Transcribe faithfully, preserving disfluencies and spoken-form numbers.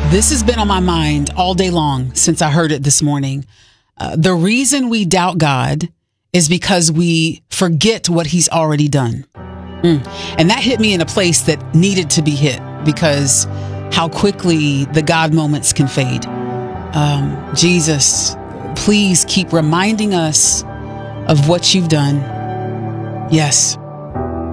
This has been on my mind all day long since I heard it this morning. Uh, the reason we doubt God is because we forget what he's already done. Mm. And that hit me in a place that needed to be hit, because how quickly the God moments can fade. Um, Jesus, please keep reminding us of what you've done. Yes,